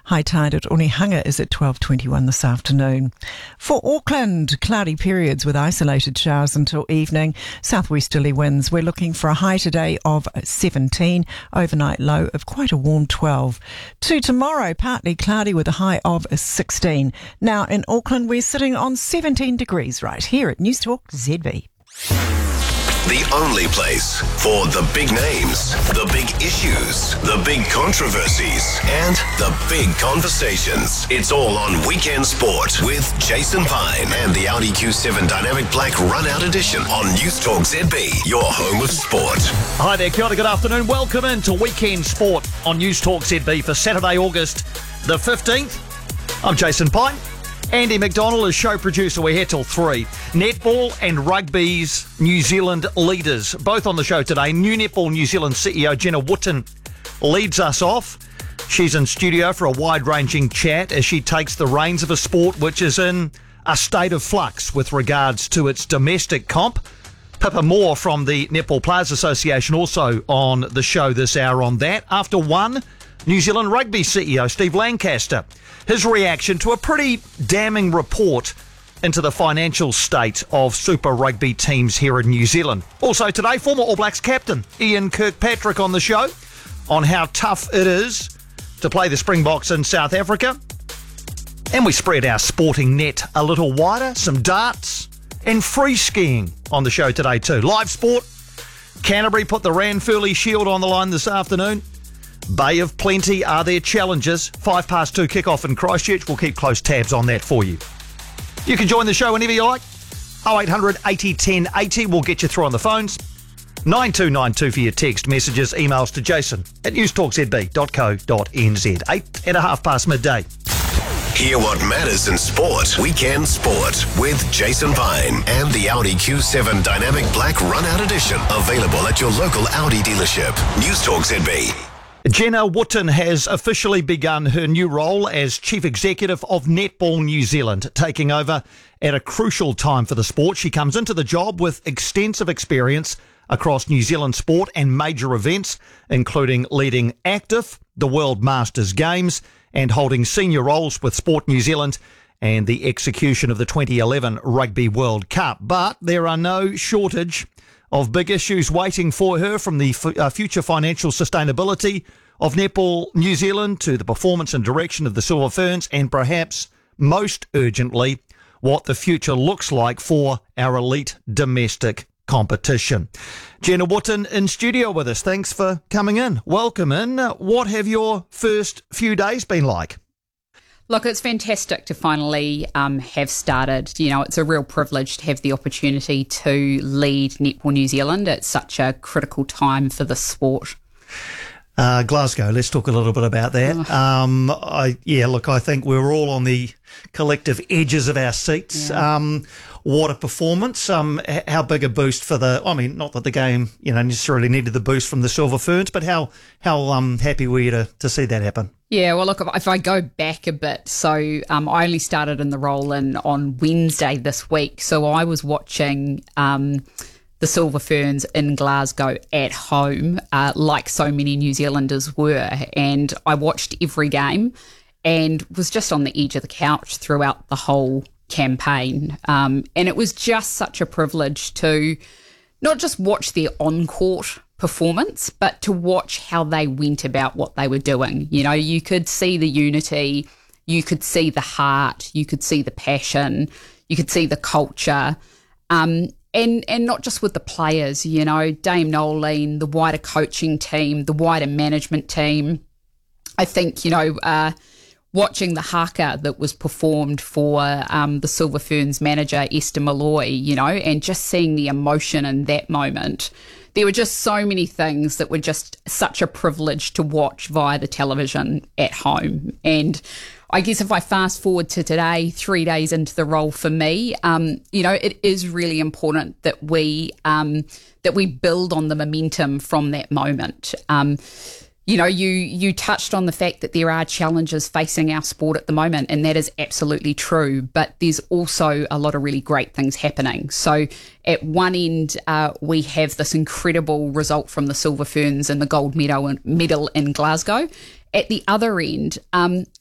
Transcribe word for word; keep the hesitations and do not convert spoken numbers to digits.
High tide at Onehunga is at twelve twenty-one this afternoon. For Auckland, cloudy periods with isolated showers until evening. Southwesterly winds. We're looking for a high today of seventeen, overnight low of quite a warm twelve. To tomorrow, partly cloudy with a high of sixteen. Now in Auckland, we're sitting on seventeen degrees right here at Newstalk Z B. The only place for the big names, the big issues, the big controversies, and the big conversations. It's all on Weekend Sport with Jason Pine and the Audi Q seven Dynamic Black Run-Out Edition on Newstalk Z B, your home of sport. Hi there, kia ora, good afternoon. Welcome into Weekend Sport on Newstalk Z B for Saturday, August the fifteenth. I'm Jason Pine. Andy McDonald is show producer. We're here till three. Netball and rugby's New Zealand leaders, both on the show today. New Netball New Zealand C E O Jenna Wootton leads us off. She's in studio for a wide-ranging chat as she takes the reins of a sport which is in a state of flux with regards to its domestic comp. Pippa Moore from the Netball Players Association also on the show this hour on that. After one, New Zealand Rugby C E O Steve Lancaster. His reaction to a pretty damning report into the financial state of Super Rugby teams here in New Zealand. Also today, former All Blacks captain Ian Kirkpatrick on the show on how tough it is to play the Springboks in South Africa. And we spread our sporting net a little wider, some darts and free skiing on the show today too. Live sport, Canterbury put the Ranfurly Shield on the line this afternoon. Bay of Plenty are their challenges. Five past two kickoff in Christchurch. We'll keep close tabs on that for you. You can join the show whenever you like. oh eight hundred eighty ten eighty. We'll get you through on the phones. nine two nine two for your text messages. Emails to jason at newstalk z b dot co dot n z. Eight and a half past midday. Hear what matters in sport. Weekend Sport with Jason Pine and the Audi Q seven Dynamic Black Run-Out Edition. Available at your local Audi dealership. Newstalk Z B. Jenna Wootton has officially begun her new role as Chief Executive of Netball New Zealand, taking over at a crucial time for the sport. She comes into the job with extensive experience across New Zealand sport and major events, including leading Active, the World Masters Games, and holding senior roles with Sport New Zealand and the execution of the twenty eleven Rugby World Cup. But there are no shortage of big issues waiting for her, from the f- uh, future financial sustainability of Netball New Zealand to the performance and direction of the Silver Ferns, and perhaps most urgently, what the future looks like for our elite domestic competition. Jenna Wootton in studio with us. Thanks for coming in. Welcome in. Uh, What have your first few days been like? Look, it's fantastic to finally um, have started. You know, it's a real privilege to have the opportunity to lead Netball New Zealand at such a critical time for the sport. Uh, Glasgow, let's talk a little bit about that. Oh. Um, I, yeah, look, I think we were all on the collective edges of our seats. Yeah. Um, what a performance. Um, how big a boost for the, I mean, not that the game, you know, necessarily needed the boost from the Silver Ferns, but how, how um, happy were you to, to see that happen? Yeah, well, look, if I go back a bit, so um, I only started in the role in, on Wednesday this week, so I was watching um, the Silver Ferns in Glasgow at home, uh, like so many New Zealanders were, and I watched every game and was just on the edge of the couch throughout the whole campaign, um, and it was just such a privilege to not just watch their on-court performance, but to watch how they went about what they were doing. You know, you could see the unity, you could see the heart, you could see the passion, you could see the culture, um, and and not just with the players, you know, Dame Nolene, the wider coaching team, the wider management team. I think, you know, uh, watching the haka that was performed for um, the Silver Ferns manager, Esther Malloy, you know, and just seeing the emotion in that moment. There were just so many things that were just such a privilege to watch via the television at home. And I guess if I fast forward to today, three days into the role for me, um, you know, it is really important that we um, that we build on the momentum from that moment. Um, You know, you you touched on the fact that there are challenges facing our sport at the moment, and that is absolutely true. But there's also a lot of really great things happening. So at one end, uh, we have this incredible result from the Silver Ferns and the gold medal in, medal in Glasgow. At the other end, um,